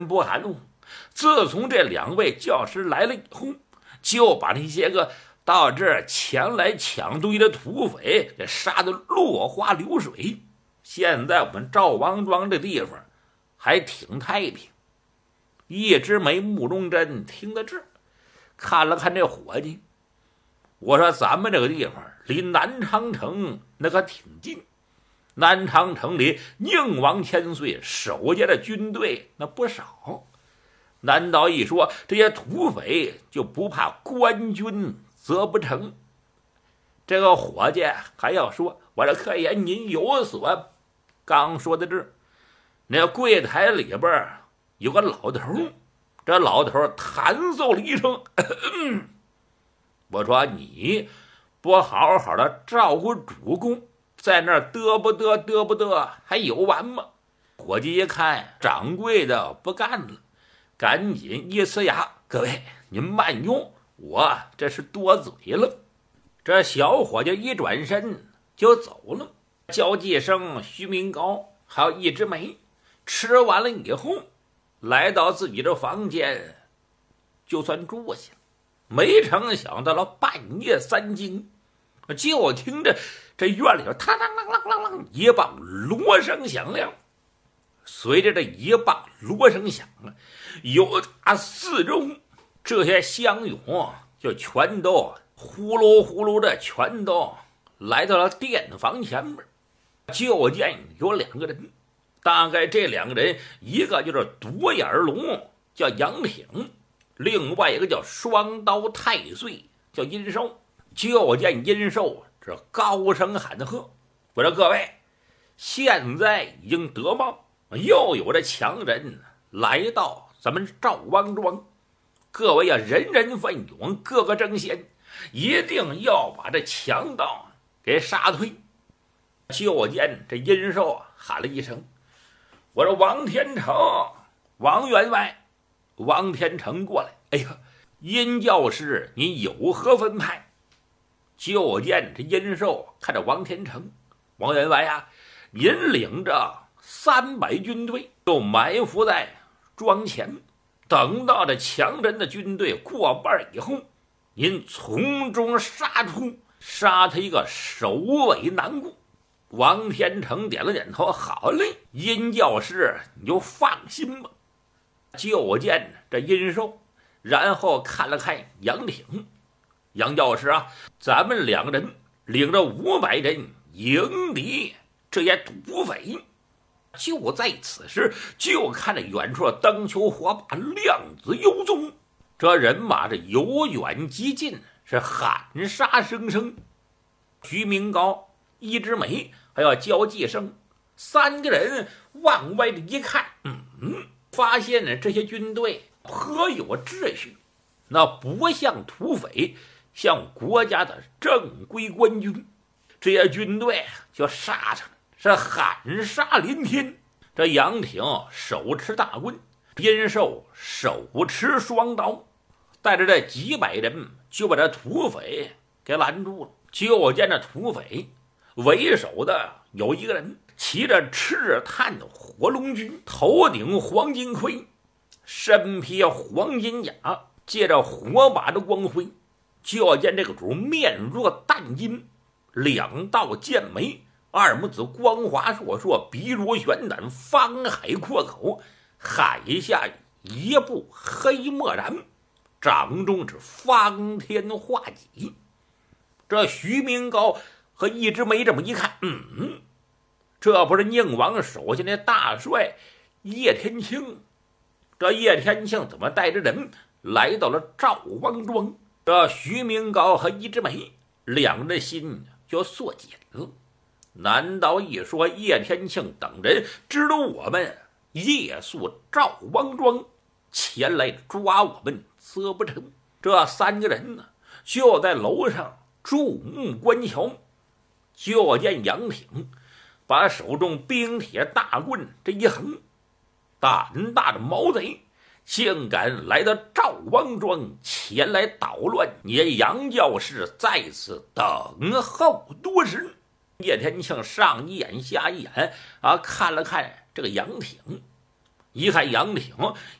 不含糊。自从这两位教师来了以后，就把那些个到这儿前来抢东西的土匪给杀得落花流水。现在我们赵王庄这地方还挺太平。一枝梅、慕容珍听到这儿，看了看这伙计，我说咱们这个地方离南昌城那可挺近，南昌城里宁王千岁守下的军队那不少，难道一说这些土匪就不怕官军责不成？这个伙计还要说，我这客爷您有所。刚说到这儿，那柜台里边有个老头，这老头弹奏了一声我说你不好好的照顾主公，在那儿嘚不嘚还有完吗？伙计一看掌柜的不干了，赶紧一呲牙，各位您慢用，我这是多嘴了。这小伙计一转身就走了。焦继生、徐明高还有一枝梅吃完了以后，来到自己的房间，就算住下。没成想到了半夜3更，就听着这院里头嘡啷啷啷啷一棒锣声响亮。随着这一棒锣声响了，有四周这些乡勇就全都呼噜呼噜的，全都来到了店房前面。就见有2个人，大概这2个人，一个就是独眼龙，叫杨挺；另外一个叫双刀太岁，叫殷寿。就见殷寿这高声喊喝：“我说各位，现在已经得报，又有这强人来到咱们赵王庄，各位要人人奋勇，个个争先，一定要把这强盗给杀退。”就见这殷寿喊了一声：“我说王天成、王员外。”王天成过来，哎呀，殷教师您有何分派？就见这殷寿看着王天成：“王员外啊，您领着300军队就埋伏在庄前，等到这强人的军队过半以后，您从中杀出，杀他一个首尾难顾。”王天成点了点头：“好嘞，殷教师你就放心吧。”就见这殷寿，然后看了看杨挺：“杨教师啊，咱们2个人领着500人迎敌这些土匪。”就在此时，就看着远处灯球火把，亮子幽踪，这人马这由远及近，是喊杀声声。徐明高、一枝梅还有焦继生3个人往外的一看，发现呢这些军队颇有秩序，那不像土匪，像国家的正规官军。这些军队就杀上来，是喊杀连天。这杨挺手持大棍，殷寿手持双刀，带着这几百人就把这土匪给拦住了。就见这土匪为首的有一个人骑着赤炭的火龙驹，头顶黄金盔，身披黄金甲，借着火把的光辉。就见这个主面若淡金，2道剑眉，2目子光滑烁烁，鼻如悬胆，方海阔口，海下一步黑漠然，掌中是方天画戟。这徐明高和一枝梅这么一看，这不是宁王手下那大帅叶天庆？这叶天庆怎么带着人来到了赵王庄？这徐明高和一枝梅2人的心就缩紧了。难道一说叶天庆等人知道我们夜宿赵王庄，前来抓我们责不成？这3个人呢，就在楼上注目观瞧。就见杨挺把手中冰铁大棍这一横，胆大的毛贼竟敢来到赵王庄前来捣乱，你杨教士在此等候多时。叶天庆上一眼下一眼看了看这个杨挺， 一看杨挺